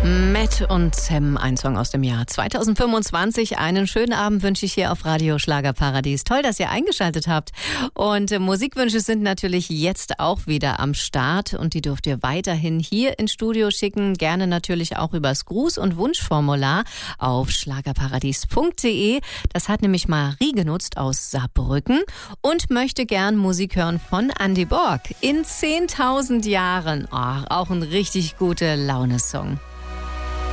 Matt und Sam, ein Song aus dem Jahr 2025. Einen schönen Abend wünsche ich hier auf Radio Schlagerparadies. Toll, dass ihr eingeschaltet habt. Und Musikwünsche sind natürlich jetzt auch wieder am Start. Und die dürft ihr weiterhin hier ins Studio schicken. Gerne natürlich auch übers Gruß- und Wunschformular auf schlagerparadies.de. Das hat nämlich Marie genutzt aus Saarbrücken und möchte gern Musik hören von Andy Borg. In 10.000 Jahren. Oh, auch ein richtig guter Laune-Song.